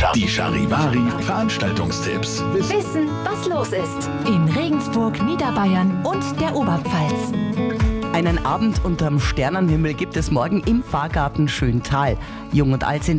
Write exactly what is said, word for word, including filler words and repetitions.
Die Charivari Veranstaltungstipps. Wissen, was los ist. In Regensburg, Niederbayern und der Oberpfalz. Einen Abend unterm Sternenhimmel gibt es morgen im Pfarrgarten Schöntal. Jung und alt sind